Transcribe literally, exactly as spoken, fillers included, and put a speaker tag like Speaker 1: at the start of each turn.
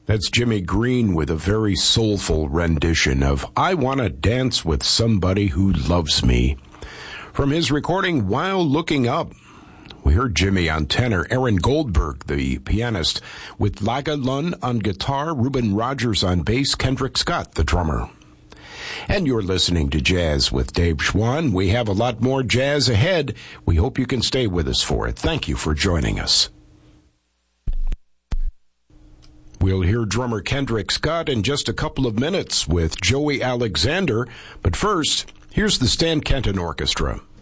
Speaker 1: That's Jimmy Green with a very soulful rendition of I Wanna Dance with Somebody Who Loves Me. From his recording While Looking Up, we heard Jimmy on tenor, Aaron Goldberg, the pianist, with Laga Lund on guitar, Reuben Rogers on bass, Kendrick Scott, the drummer. And you're listening to Jazz with Dave Schwann. We have a lot more jazz ahead. We hope you can stay with us for it. Thank you for joining us. We'll hear drummer Kendrick Scott in just a couple of minutes with Joey Alexander. But first, here's the Stan Kenton Orchestra.